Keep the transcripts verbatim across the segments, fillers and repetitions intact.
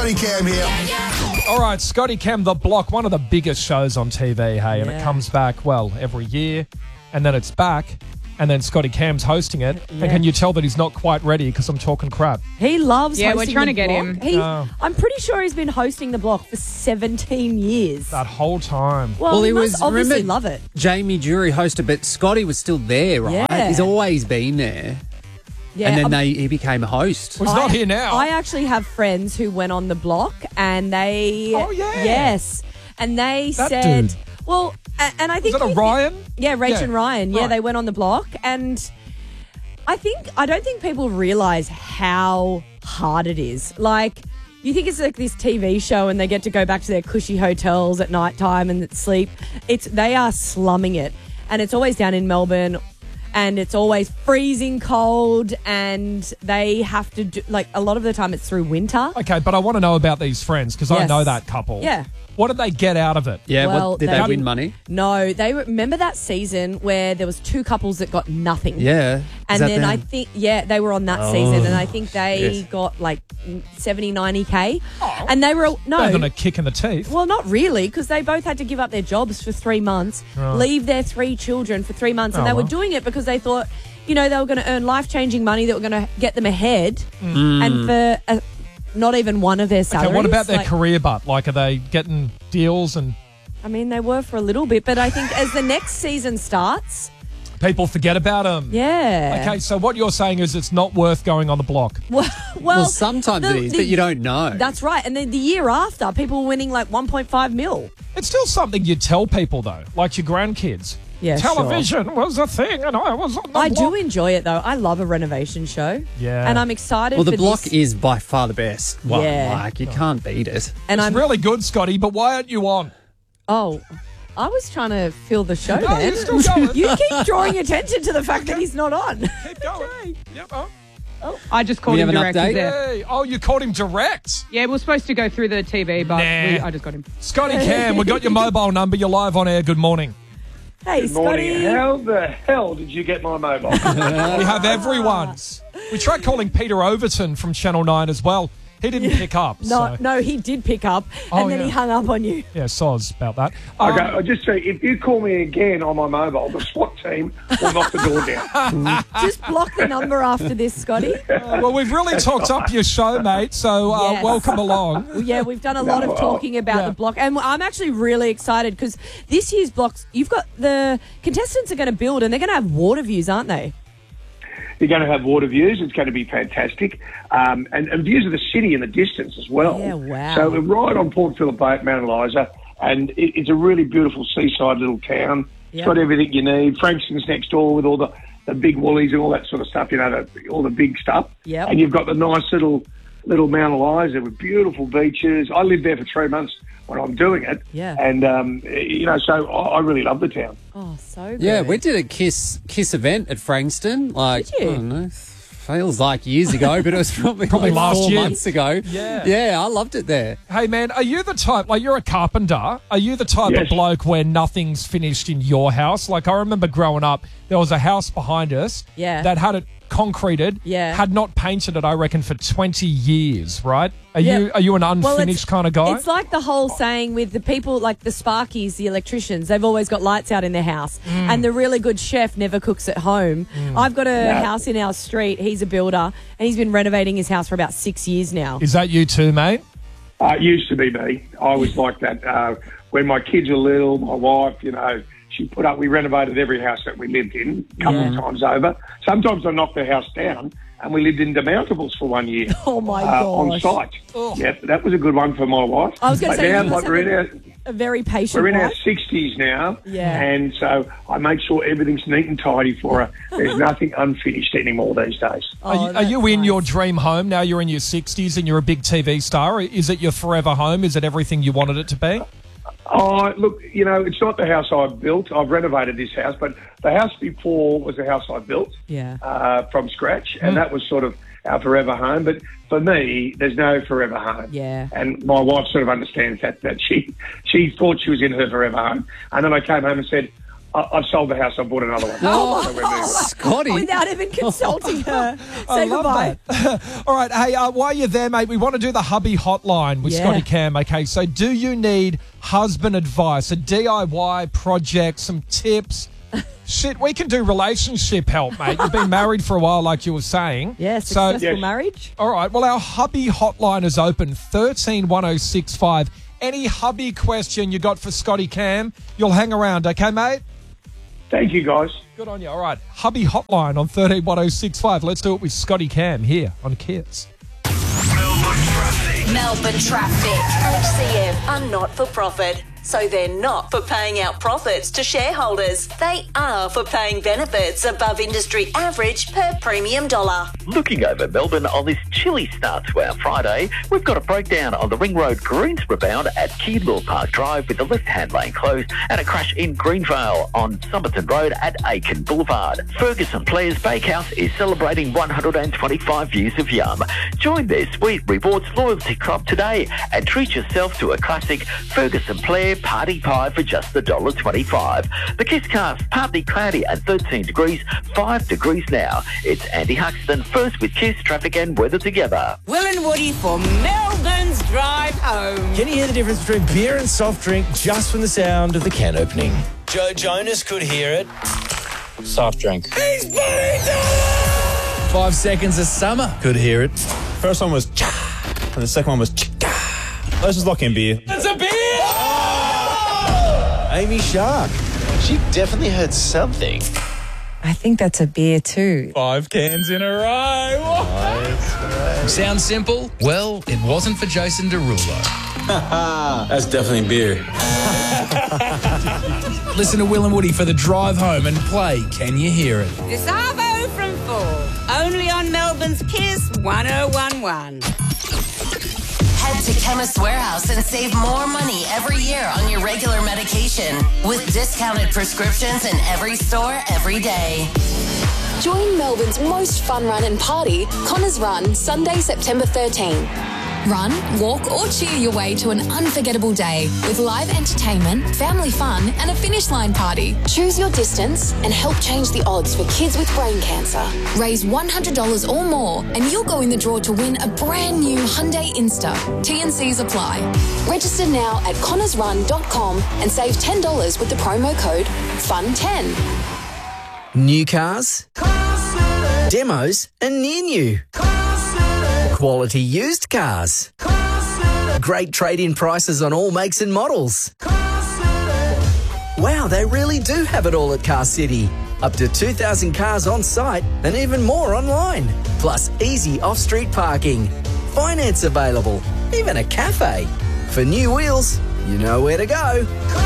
Scotty Cam here. All right, Scotty Cam, The Block, one of the biggest shows on T V, hey, and Yeah. it comes back, well, every year, and then it's back, and then Scotty Cam's hosting it, Yeah. and can you tell that he's not quite ready because I'm talking crap? He loves Yeah, we're hosting trying The to get Block. him. He, Oh. I'm pretty sure he's been hosting The Block for seventeen years. That whole time. Well, Well, he he must was- obviously remember- love it. Jamie Jury hosted, but Scotty was still there, right? Yeah. He's always been there. Yeah, and then um, they, he became a host. Well, he's not here now. I actually have friends who went on The Block and they... Oh, yeah. Yes. And they That said... dude. Well, a- and I think... Is that a he- Ryan? Yeah, Rach Yeah. and Ryan. Yeah, Right. they went on The Block and... I think I don't think people realise how hard it is. Like, you think it's like this T V show and they get to go back to their cushy hotels at night time and sleep. It's they are slumming it. And it's always down in Melbourne and it's always freezing cold and they have to do like a lot of the time it's through winter. Okay, but I want to know about these friends because I Yes. know that couple. Yeah. What did they get out of it? Yeah, Well, what, did they- they win money? No, they remember that season where there was two couples that got nothing. Yeah. Is And that then I them? think, yeah, they were on that season, and I think they yes. got like seventy, ninety K. And they were, no. Better than a kick in the teeth. Well, not really, because they both had to give up their jobs for three months, leave their three children for three months, and Oh, they were well. doing it because they thought, you know, they were going to earn life-changing money that were going to get them ahead, Mm. and for uh, not even one of their salaries. Okay, what about their like- career butt? Like, are they getting deals and I mean, they were for a little bit, but I think as the next season starts, people forget about them? yeah. Okay, so what you're saying is it's not worth going on The Block. Well, well, Well, sometimes the- it is, the- but you don't know. That's right. And then the year after, people were winning like one point five mil. It's still something you tell people, though, like your grandkids. Yeah, sure. Television was a thing and I was on The I Block. do enjoy it though. I love a renovation show. Yeah. And I'm excited well, the for block this. is by far the best one. Yeah. Like, you can't beat it. and It's I'm really good, Scotty, but why aren't you on? Oh, I was trying to fill the show No, then. you're still going. You keep drawing attention to the fact that he's not on. Keep going. Yep. Oh. I just called We him have an direct. update? He's there. Hey. Oh, you called him direct. Yeah, we were supposed to go through the T V, but Nah. we, I just got him. Scotty Cam, we got your mobile number. You're live on air. Good morning. Hey, Good morning. Scotty. How the hell did you get my mobile? We have everyone's. We tried calling Peter Overton from Channel nine as well. He didn't pick up. No, so. no, he did pick up, Oh, and then yeah. he hung up on you. Yeah, soz about that. Um, Okay, I'll just say, if you call me again on my mobile, the SWAT team will knock the door down. Just block the number after this, Scotty. well, we've really talked up your show, mate, so uh, Yes. welcome along. Well, yeah, we've done a lot of well, talking about yeah. the block, and I'm actually really excited because this year's blocks, you've got the contestants are going to build, and they're going to have water views, aren't they? You're going to have water views. It's going to be fantastic. Um, and, and views of the city in the distance as well. Yeah, wow. So we're right on Port Phillip Bay at Mount Eliza, and it, it's a really beautiful seaside little town. Yeah. It's got everything you need. Frankston's next door with all the, the big woolies and all that sort of stuff, you know, the, all the big stuff. Yep. And you've got the nice little little Mount Eliza with beautiful beaches. I lived there for three months when I'm doing it. Yeah. And, um, you know, so I, I really love the town. Oh, so good. Yeah, we did a Kiss Kiss event at Frankston. Like, Did you? I don't know, feels like years ago, but it was probably, Probably like last four year. months ago. Yeah. Yeah, I loved it there. Hey, man, are you the type, like, you're a carpenter. Are you the type of Yes. bloke where nothing's finished in your house? Like, I remember growing up, there was a house behind us Yeah. that had it concreted, Yeah. had not painted it, I reckon, for twenty years, right? Are Yeah. you are you an Well, unfinished it's- kind of guy? It's like the whole saying with the people, like the Sparkies, the electricians, they've always got lights out in their house. Mm. And the really good chef never cooks at home. I've got a house in our street. He's a builder, and he's been renovating his house for about six years now. Is that you too, mate? Uh, it used to be me. I was like that. Uh, when my kids were little, my wife, you know, she put up, we renovated every house that we lived in a couple Yeah. of times over. Sometimes I knocked the house down and we lived in demountables for one year. Oh, my uh, On gosh. site. Yep, that was a good one for my wife. I was gonna But say, now, you must like, we're in have our, A very patient we're in our wife. sixties now. Yeah. And so I make sure everything's neat and tidy for her. There's nothing unfinished anymore these days. Are you, Oh, are that's you in nice. your dream home now? You're in your sixties and you're a big T V star. Is it your forever home? Is it everything you wanted it to be? Oh, look, you know, it's not the house I built. I've renovated this house, but the house before was the house I built Yeah. uh, from scratch, and that was sort of our forever home. But for me, there's no forever home. Yeah. And my wife sort of understands that, that she, she thought she was in her forever home. And then I came home and said, I, I've sold the house. I bought another one. Oh, So we're moving. Scotty. Without even consulting her. I Say love goodbye. that. All right, hey, uh, while you're there, mate, we want to do the hubby hotline with Yeah. Scotty Cam. Okay, so do you need husband advice, a D I Y project, some tips? Shit, we can do relationship help, mate. You've been married for a while, like you were saying. Yeah, So, successful Yes. marriage. all right, well, our hubby hotline is open, thirteen one oh six five. Any hubby question you got for Scotty Cam, you'll hang around, okay, mate? Thank you, guys. Good on you. All right, hubby hotline on thirteen one oh six five. Let's do it with Scotty Cam here on Kiss. Melbourne traffic. Melbourne traffic. H C F are not for profit, so they're not for paying out profits to shareholders. They are for paying benefits above industry average per premium dollar. Looking over Melbourne on this chilly start to our Friday, we've got a breakdown on the Ring Road Greensboro bound at Keilor Park Drive with the left-hand lane closed and a crash in Greenvale on Somerton Road at Aiken Boulevard. Ferguson Players Bakehouse is celebrating one hundred twenty-five years of yum. Join their Sweet Rewards Loyalty Club today and treat yourself to a classic Ferguson Player Party Pie for just one dollar twenty-five. The Kisscast, partly cloudy and thirteen degrees, five degrees now. It's Andy Huxton, first with Kiss, traffic and weather together. Will and Woody for Melbourne's drive home. Can you hear the difference between beer and soft drink just from the sound of the can opening? Joe Jonas could hear it. Soft drink. He's bloody done it! Five Seconds of Summer could hear it. First one was cha, and the second one was chika. Let's just lock in beer. It's a beer! Oh! Amy Shark. She definitely heard something. I think that's a beer too. Five cans in a row. Sounds simple? Well, it wasn't for Jason Derulo. That's definitely beer. Listen to Will and Woody for the drive home and play Can You Hear It? This Arvo from four. Only on Melbourne's Kiss one oh one one. Head to Chemist Warehouse and save more money every year on your regular medication with discounted prescriptions in every store every day. Join Melbourne's most fun run and party, Connors Run, Sunday, September thirteenth. Run, walk or cheer your way to an unforgettable day with live entertainment, family fun and a finish line party. Choose your distance and help change the odds for kids with brain cancer. Raise one hundred dollars or more and you'll go in the draw to win a brand new Hyundai Insta. T and Cs apply. Register now at connors run dot com and save ten dollars with the promo code F U N ten. New cars, demos and near new. Quality used cars. Great trade-in prices on all makes and models. Wow, they really do have it all at Car City. Up to two thousand cars on site and even more online. Plus easy off-street parking. Finance available. Even a cafe. For new wheels, you know where to go.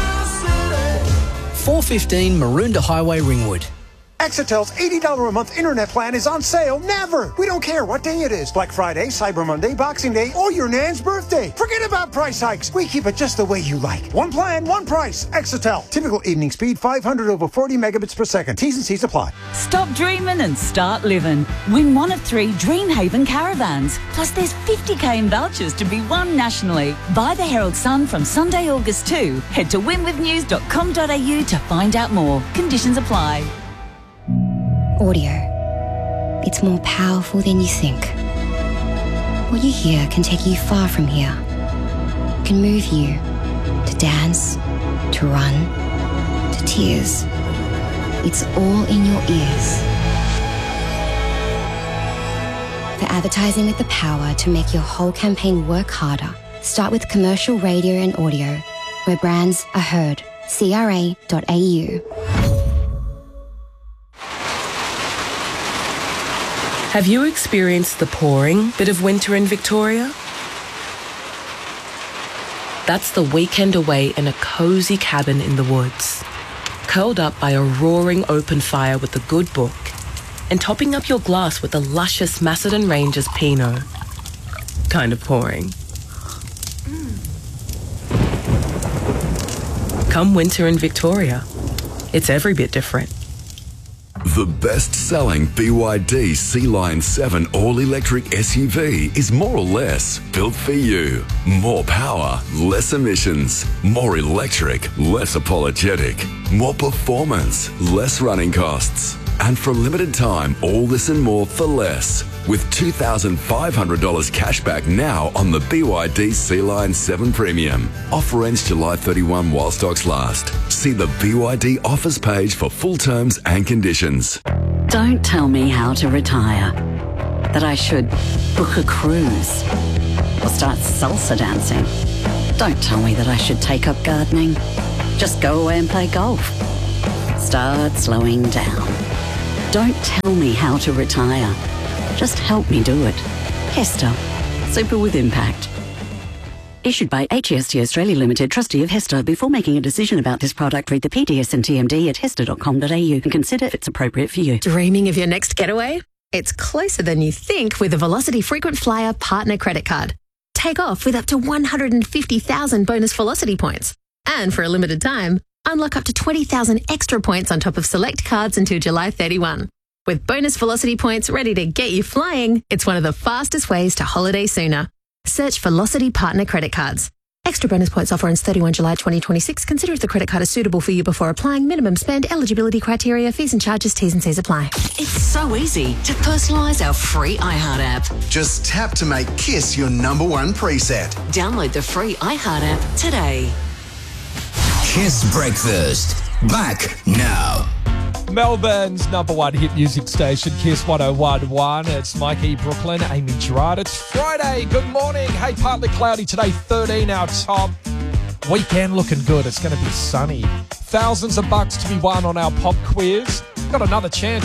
four fifteen Maroondah Highway, Ringwood. Exitel's eighty dollars a month internet plan is on sale never. We don't care what day it is. Black Friday, Cyber Monday, Boxing Day, or your nan's birthday. Forget about price hikes. We keep it just the way you like. One plan, one price. Exitel. Typical evening speed, five hundred over forty megabits per second. T's and C's apply. Stop dreaming and start living. Win one of three Dreamhaven caravans. Plus there's fifty k in vouchers to be won nationally. Buy the Herald Sun from Sunday, August second. Head to win with news dot com dot a u to find out more. Conditions apply. Audio. It's more powerful than you think. What you hear can take you far from here. Can move you to dance, to run, to tears. It's all in your ears. For advertising with the power to make your whole campaign work harder, start with commercial radio and audio, where brands are heard. C R A dot A U. Have you experienced the pouring bit of winter in Victoria? That's the weekend away in a cosy cabin in the woods, curled up by a roaring open fire with a good book, and topping up your glass with a luscious Macedon Rangers Pinot. Kind of pouring. Come winter in Victoria, it's every bit different. The best-selling B Y D Sea Lion seven all-electric S U V is more or less built for you. More power, less emissions. More electric, less apologetic. More performance, less running costs. And for a limited time, all this and more for less. With two thousand five hundred dollars cash back now on the B Y D Sea Lion seven Premium. Offer ends July thirty-first while stocks last. See the B Y D offers page for full terms and conditions. Don't tell me how to retire. That I should book a cruise or start salsa dancing. Don't tell me that I should take up gardening. Just go away and play golf. Start slowing down. Don't tell me how to retire. Just help me do it. Hester. Super with impact. Issued by H E S T Australia Limited, trustee of Hester. Before making a decision about this product, read the P D S and T M D at hester dot com dot a u and consider if it's appropriate for you. Dreaming of your next getaway? It's closer than you think with the Velocity Frequent Flyer Partner Credit Card. Take off with up to one hundred fifty thousand bonus Velocity points. And for a limited time, unlock up to twenty thousand extra points on top of select cards until July thirty-first. With bonus Velocity points ready to get you flying, it's one of the fastest ways to holiday sooner. Search Velocity Partner Credit Cards. Extra bonus points offer ends thirty-first July twenty twenty-six. Consider if the credit card is suitable for you before applying. Minimum spend, eligibility criteria, fees and charges, T's and C's apply. It's so easy to personalise our free iHeart app. Just tap to make Kiss your number one preset. Download the free iHeart app today. Kiss Breakfast. Back now. Melbourne's number one hit music station, Kiss one oh one point one. It's Mikey Brooklyn, Amy Gerard. It's Friday. Good morning. Hey, partly cloudy today, thirteen our top. Weekend looking good. It's going to be sunny. Thousands of bucks to be won on our pop quiz. Got another chance.